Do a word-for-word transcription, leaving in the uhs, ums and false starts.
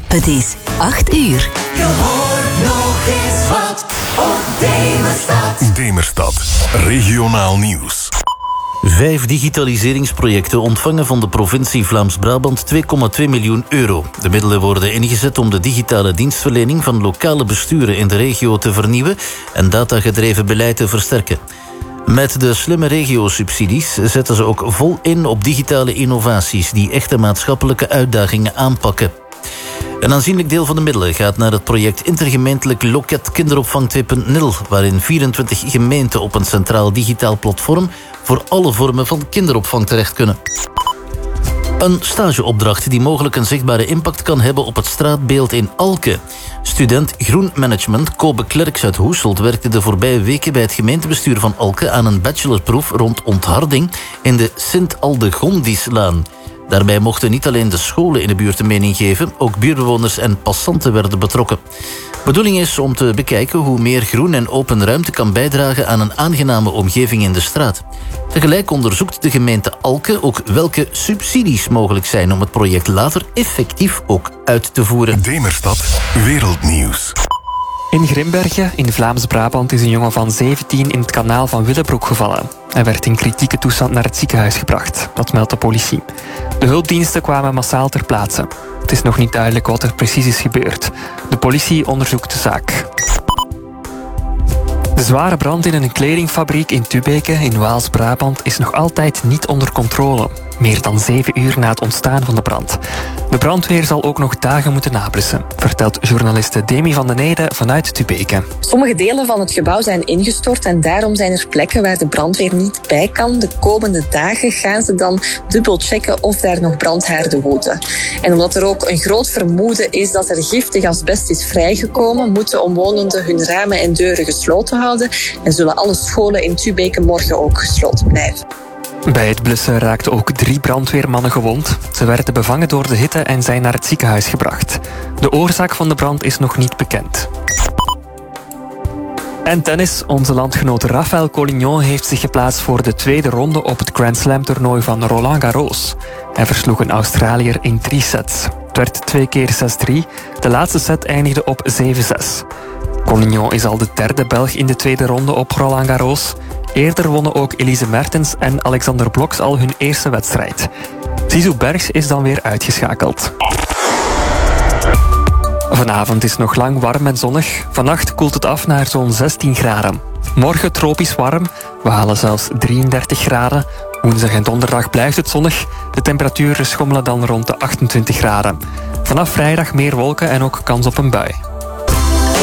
Het is acht uur. Je hoort nog eens wat op Demerstad. Demerstad, regionaal nieuws. Vijf digitaliseringsprojecten ontvangen van de provincie Vlaams-Brabant twee komma twee miljoen euro. De middelen worden ingezet om de digitale dienstverlening van lokale besturen in de regio te vernieuwen en datagedreven beleid te versterken. Met de slimme regio-subsidies zetten ze ook vol in op digitale innovaties die echte maatschappelijke uitdagingen aanpakken. Een aanzienlijk deel van de middelen gaat naar het project Intergemeentelijk Loket Kinderopvang twee punt nul, waarin vierentwintig gemeenten op een centraal digitaal platform voor alle vormen van kinderopvang terecht kunnen. Een stageopdracht die mogelijk een zichtbare impact kan hebben op het straatbeeld in Alke. Student Groenmanagement Kobe Klerks uit Hoeselt werkte de voorbije weken bij het gemeentebestuur van Alke aan een bachelorproef rond ontharding in de Sint-Aldegondislaan. Daarbij mochten niet alleen de scholen in de buurt een mening geven, ook buurtbewoners en passanten werden betrokken. Bedoeling is om te bekijken hoe meer groen en open ruimte kan bijdragen aan een aangename omgeving in de straat. Tegelijk onderzoekt de gemeente Alke ook welke subsidies mogelijk zijn om het project later effectief ook uit te voeren. Demerstad, wereldnieuws. In Grimbergen, in Vlaams-Brabant, is een jongen van zeventien in het kanaal van Willebroek gevallen. Hij werd in kritieke toestand naar het ziekenhuis gebracht. Dat meldt de politie. De hulpdiensten kwamen massaal ter plaatse. Het is nog niet duidelijk wat er precies is gebeurd. De politie onderzoekt de zaak. De zware brand in een kledingfabriek in Tubeke in Waals-Brabant is nog altijd niet onder controle. Meer dan zeven uur na het ontstaan van de brand. De brandweer zal ook nog dagen moeten nablussen, vertelt journaliste Demi van den Ede vanuit Tubeke. Sommige delen van het gebouw zijn ingestort en daarom zijn er plekken waar de brandweer niet bij kan. De komende dagen gaan ze dan dubbel checken of daar nog brandhaarden woeden. En omdat er ook een groot vermoeden is dat er giftig asbest is vrijgekomen, moeten omwonenden hun ramen en deuren gesloten houden en zullen alle scholen in Tubeke morgen ook gesloten blijven. Bij het blussen raakten ook drie brandweermannen gewond. Ze werden bevangen door de hitte en zijn naar het ziekenhuis gebracht. De oorzaak van de brand is nog niet bekend. En tennis. Onze landgenoot Rafael Collignon heeft zich geplaatst voor de tweede ronde op het Grand Slam toernooi van Roland Garros. Hij versloeg een Australiër in drie sets. Het werd twee keer zes drie. De laatste set eindigde op zeven zes. Collignon is al de derde Belg in de tweede ronde op Roland Garros. Eerder wonnen ook Elise Mertens en Alexander Bloks al hun eerste wedstrijd. Zizou Bergs is dan weer uitgeschakeld. Vanavond is nog lang warm en zonnig. Vannacht koelt het af naar zo'n zestien graden. Morgen tropisch warm. We halen zelfs drieëndertig graden. Woensdag en donderdag blijft het zonnig. De temperaturen schommelen dan rond de achtentwintig graden. Vanaf vrijdag meer wolken en ook kans op een bui.